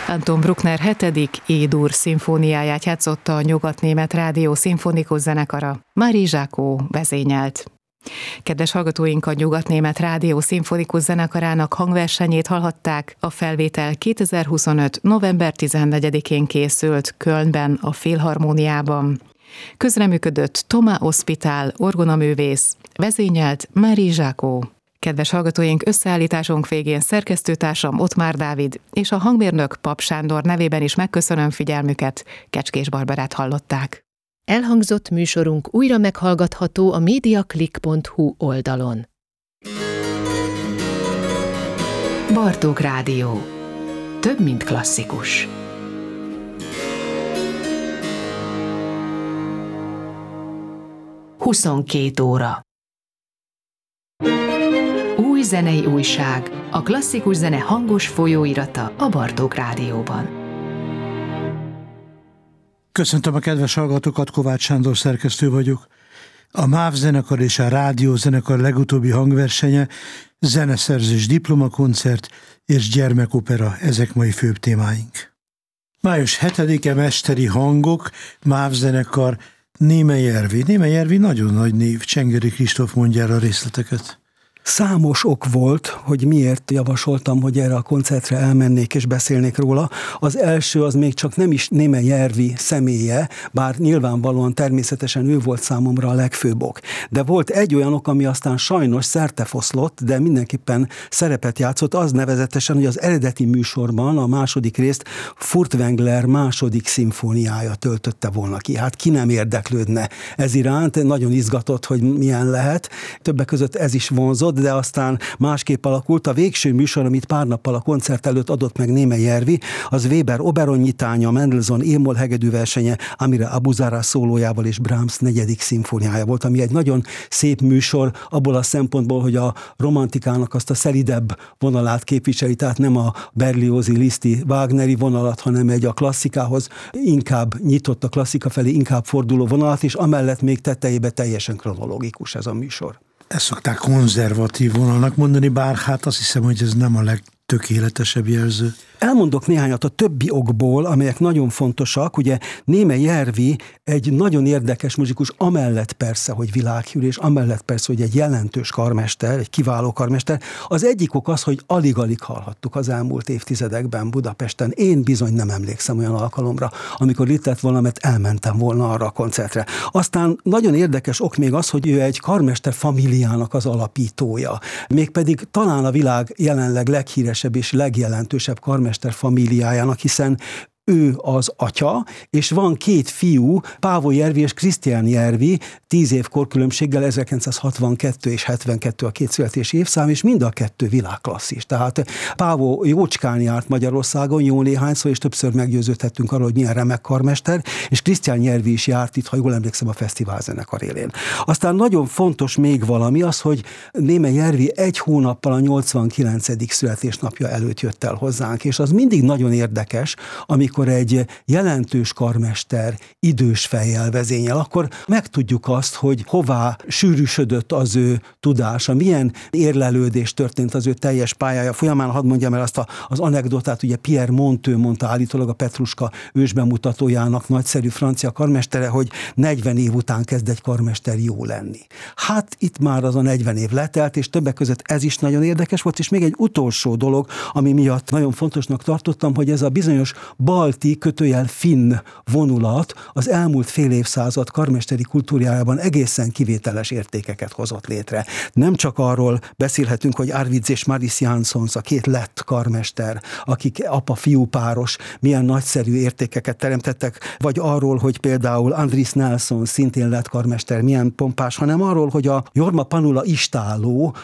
Anton Bruckner 7. E-dur szimfóniáját játszotta a Nyugat-német Rádió szimfonikus zenekara. Marie Jacquot vezényelt. Kedves hallgatóink, a Nyugat-német Rádió szimfonikus zenekarának hangversenyét hallhatták. A felvétel 2025. november 14-én készült Kölnben, a Filharmóniában. Közreműködött Thomas Ospitál, orgonaművész, vezényelt Marie Jacquot. Kedves hallgatóink, összeállításunk végén szerkesztőtársam Ottmár Dávid és a hangmérnök Pap Sándor nevében is megköszönöm figyelmüket. Kecskés Barbarát hallották. Elhangzott műsorunk újra meghallgatható a mediaclick.hu oldalon. Bartók Rádió. Több, mint klasszikus. Huszonkettő óra. Új zenei újság, a klasszikus zene hangos folyóirata a Bartók Rádióban. Köszöntöm a kedves hallgatókat, Kovács Sándor szerkesztő vagyok. A MÁV zenekar és a Rádió zenekar legutóbbi hangversenye, zeneszerzés diplomakoncert és gyermekopera, ezek mai főbb témáink. Május 7-e Mesteri hangok, MÁV zenekar, Németh-Jervi. Németh-Jervi nagyon nagy név, Csengeri Kristóf mondja el a részleteket. Számos ok volt, hogy miért javasoltam, hogy erre a koncertre elmennék és beszélnék róla. Az első az még csak nem is Németh-Jervi személye, bár nyilvánvalóan természetesen ő volt számomra a legfőbb ok. De volt egy olyan ok, ami aztán sajnos szertefoszlott, de mindenképpen szerepet játszott, az nevezetesen, hogy az eredeti műsorban a második részt Furtwängler második szimfóniája töltötte volna ki. Hát ki nem érdeklődne ez iránt, nagyon izgatott, hogy milyen lehet. Többek között ez is vonzott, de aztán másképp alakult. A végső műsor, amit pár nappal a koncert előtt adott meg Németh-Jervi, az Weber Oberon nyitánya, Mendelssohn E-moll hegedűversenye, Amire Abu Zara szólójával és Brahms negyedik szimfóniája volt, ami egy nagyon szép műsor abból a szempontból, hogy a romantikának azt a szelidebb vonalát képviseli, tehát nem a Berliozi, Liszti, Wagneri vonalat, hanem egy a klasszikához inkább nyitott, a klasszika felé inkább forduló vonalat, és amellett még tetejébe teljesen kronológikus ez a műsor. Ezt szokták konzervatív vonalnak mondani, bár hát azt hiszem, hogy ez nem a legtökéletesebb jelző. Elmondok néhányat a többi okból, amelyek nagyon fontosak. Ugye Németh-Jervi egy nagyon érdekes muzsikus, amellett persze, hogy világhírű, és amellett persze, hogy egy jelentős karmester, egy kiváló karmester. Az egyik ok az, hogy alig-alig hallhattuk az elmúlt évtizedekben Budapesten. Én bizony nem emlékszem olyan alkalomra, amikor itt lett volna, mert elmentem volna arra a koncertre. Aztán nagyon érdekes ok még az, hogy ő egy karmester familiának az alapítója. Mégpedig talán a világ jelenleg leghíresebb és legjelentősebb karmester familiájának, hiszen ő az atya, és van két fiú, Pávo Jervi és Krisztián Jervi, 10 év korkülönbséggel, 1962 és 72 a két születési évszám, és mind a kettő világklasszis. Tehát Pávo jócskán járt Magyarországon, jó néhányszor, és többször meggyőződhettünk arról, hogy milyen remek karmester, és Krisztián Jervi is járt itt, ha jól emlékszem, a fesztiválzenekar élén. Aztán nagyon fontos még valami az, hogy Németh-Jervi egy hónappal a 89. születésnapja előtt jött el hozzánk, és az mindig nagyon érdekes, amikor egy jelentős karmester idős fejjel vezényel, akkor megtudjuk azt, hogy hová sűrűsödött az ő tudása, milyen érlelődés történt az ő teljes pályája folyamán. Hadd mondjam el azt az anekdotát, ugye Pierre Monteux mondta állítólag, a Petruska ősbemutatójának nagyszerű francia karmestere, hogy 40 év után kezd egy karmester jó lenni. Hát itt már az a 40 év letelt, és többek között ez is nagyon érdekes volt, és még egy utolsó dolog, ami miatt nagyon fontosnak tartottam, hogy ez a bizonyos balti /finn vonulat az elmúlt fél évszázad karmesteri kultúrájában egészen kivételes értékeket hozott létre. Nem csak arról beszélhetünk, hogy Arvids és Maris Jansons, a két lett karmester, akik apa-fiú páros, milyen nagyszerű értékeket teremtettek, vagy arról, hogy például Andris Nelson szintén lett karmester, milyen pompás, hanem arról, hogy a Jorma Panula istálló,